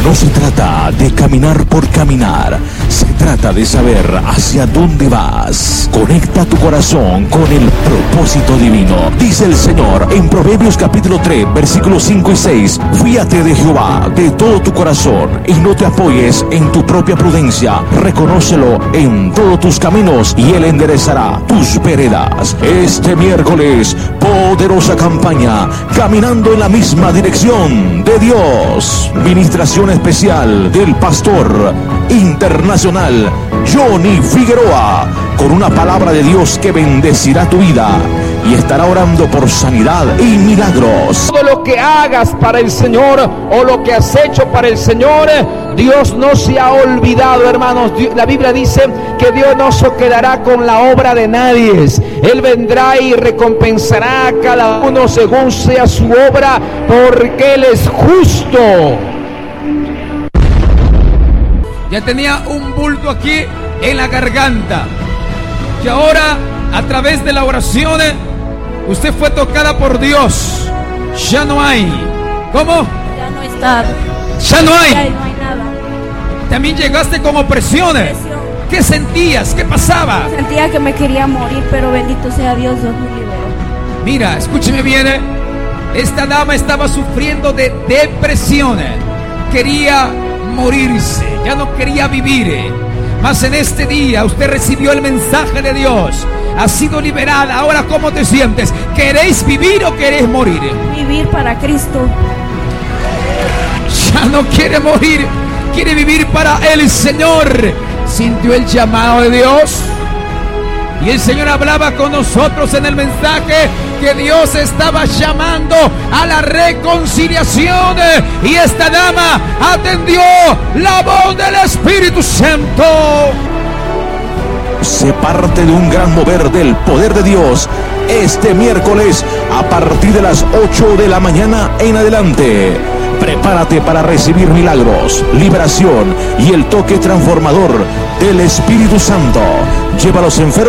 No se trata de caminar por caminar, se trata de saber hacia dónde vas. Conecta tu corazón con el propósito divino. Dice el Señor en Proverbios capítulo 3, versículos 5 y 6. Fíate de Jehová de todo tu corazón y no te apoyes en tu propia prudencia. Reconócelo en todos tus caminos y Él enderezará tus veredas. Este miércoles, poderosa campaña, caminando en la misma dirección de Dios. Ministración especial del pastor internacional Johnny Figueroa, con una palabra de Dios que bendecirá tu vida y estará orando por sanidad y milagros. Todo lo que hagas para el Señor o lo que has hecho para el Señor, Dios no se ha olvidado, hermanos. La Biblia dice que Dios no se quedará con la obra de nadie. Él vendrá y recompensará a cada uno según sea su obra, porque Él es justo. Ya tenía un bulto aquí en la garganta, que ahora a través de la oración usted fue tocada por Dios. Ya no hay. ¿Cómo? Ya no está. Ya no hay. Ya no hay nada. También llegaste con opresiones. ¿Qué sentías? ¿Qué pasaba? Sentía que me quería morir, pero bendito sea Dios, Dios me liberó. Mira, escúcheme bien. Esta dama estaba sufriendo de depresión. Quería morirse, ya no quería vivir. Mas en este día usted recibió el mensaje de Dios, ha sido liberada. Ahora, ¿cómo te sientes? ¿Queréis vivir o queréis morir? Vivir para Cristo. Ya no quiere morir, quiere vivir para el Señor. Sintió el llamado de Dios y el Señor hablaba con nosotros en el mensaje que Dios estaba llamando a la reconciliación, y esta dama atendió la voz del Espíritu Santo. Se parte de un gran mover del poder de Dios este miércoles a partir de las 8 de la mañana en adelante. Prepárate para recibir milagros, liberación y el toque transformador del Espíritu Santo. Lleva a los enfermos